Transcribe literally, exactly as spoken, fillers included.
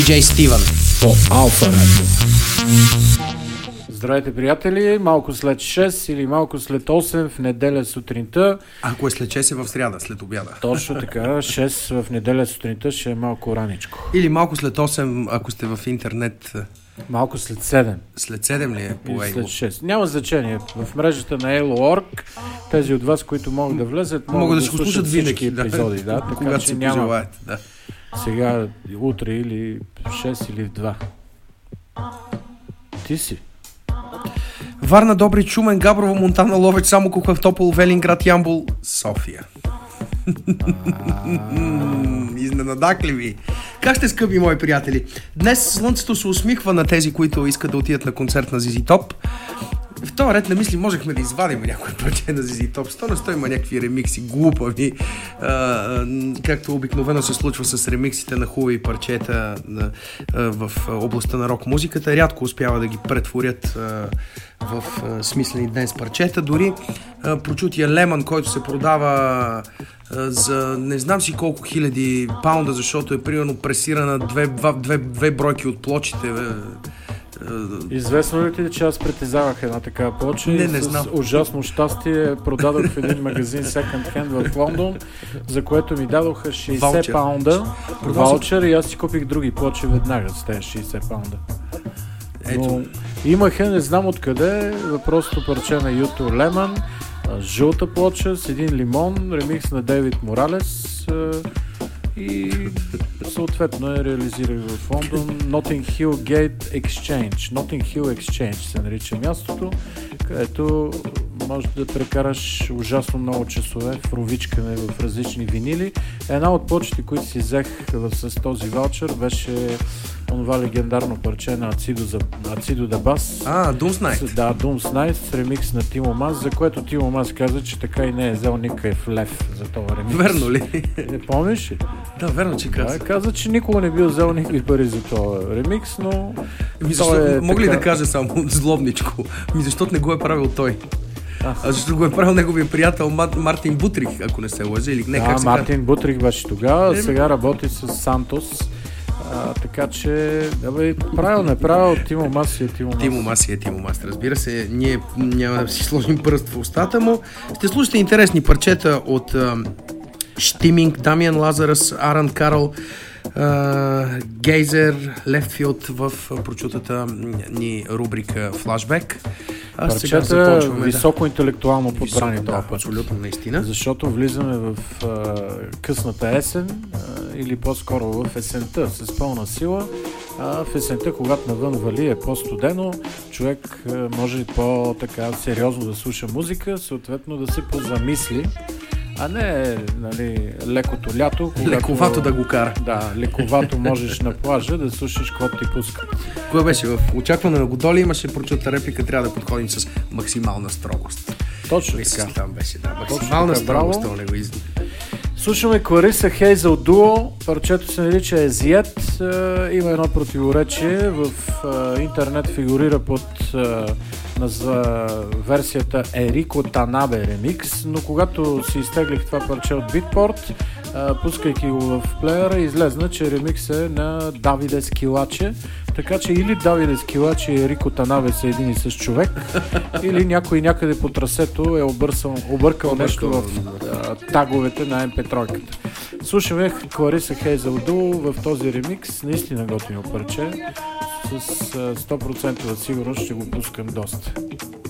Джей Стивън по Алфа Радио. Здравейте, приятели! Малко след шест или малко след осем в неделя сутринта. Ако е след шест е в сряда, след обяда. Точно така, шест в неделя сутринта ще е малко раничко. Или малко след осем, ако сте в интернет. Малко след седем. След седем ли е по Или Ейло? след шест. Няма значение. В мрежата на Ейло точка орг тези от вас, които могат да влезат, могат, могат да, да се го слушат слушат всички винаги, епизоди. Да, така когато че си няма пожелаят. Да. сега, утре или в шест или в два. Ти си. Варна, Добрич, Шумен, Габрово, Монтана, Ловеч, Самоков, Автопол, Велинград, Ямбол, София. Изненадакливи. Как сте, скъпи мои приятели? Днес слънцето се усмихва на тези, които искат да отидат на концерт на Зизи Топ. В този ред на мисли можехме да извадим някой парче на Зизи Топ. сто на сто има някакви ремикси глупави, а, както обикновено се случва с ремиксите на хубави парчета на, а, в областта на рок музиката. Рядко успява да ги претворят а, в а, смислени днес парчета. Дори а, прочутия Лемън, който се продава а, за не знам си колко хиляди паунда, защото е примерно пресирана две, две, две бройки от плочите. Известно ли ти, че аз притезавах една такава плоча и не с знам. ужасно щастие продадох в един магазин Second Hand в Лондон, за което ми дадоха шейсет Ваучер. паунда Продал си- ваучер и аз си купих други плочи веднага с тези шейсет паунда. Ето. Но имаха, не знам откъде, въпросното парче на Юту Лемън, жълта плоча с един лимон, ремикс на Дейвид Моралес и съответно е реализирах в Лондон. Notting Hill Gate Exchange. Notting Hill Exchange се нарича мястото, където може да прекараш ужасно много часове в ровичкане в различни винили. Една от почти, които си взех с този ваучер, беше онова легендарно парче на Ацидо да Бас. А, Doom's Night. Да, Doom's Night с ремикс на Тимо Мас, за което Тимо Мас каза, че така и не е взел никакъв лев за това ремикс. Верно ли? Не помниш ли? Да, верно, че Да, каза. каза, че никога не бил взел никакви пари за това ремикс, но... Ми, защо, той е мога ли така- да кажа само злобничко? Ми, защото не го е правил той. А. А защото го е правил неговия приятел Мар- Мартин Бутрих, ако не се лъжа, или не, Да, как се Мартин Бутрих беше тогава, Еми. сега работи с Сантос. А, така че, абе, правил, не правил, Тимо Мас е Тимо Мас. Тимо Мас е Тимо Мас. Разбира се, ние няма да си сложим пръст в устата му. Ще слушате интересни парчета от ам, Штиминг, Дамиан Лазарус, Аран Карл, Гейзер, Лефтфилд в прочутата ни рубрика Флашбек. А сега Парчета започваме. високо интелектуално да, подбрани високо, това да, път. абсолютно, наистина. Защото влизаме в а, късната есен а, или по-скоро в есента с пълна сила. А в есента, когато навън вали е по-студено, човек а, може по-така сериозно да слуша музика, съответно да се позамисли, а не, нали, лекото лято. Когато, Лековато да го кара. Да, лековато можеш на плажа да слушаш каквото ти пуска. Кое беше? В очакване на Годоли имаше прочута реплика, трябва да подходим с максимална строгост. Точно Мисля, така. че там беше, да. Максимална така, браво. строгост, това не го из... Слушаме Клариса Хейзъл Дуо, парчето се нарича Езиет, е, има едно противоречие, в е, интернет фигурира под е, назва, версията Ерико Танабе ремикс, но когато си изтеглих това парче от Beatport, е, пускайки го в плеера, излезна, че ремикс е на Давиде Скилаче, така че или Давиде Скилаче и Ерико Танабе са един и същ човек, или някой някъде по трасето е обърсал, объркал нещо в а, таговете на ем пи три-ката. Слушаме Клариса Хейзъл Дуо в този ремикс, наистина готино парче, с а, сто процента сигурност ще го пускам доста.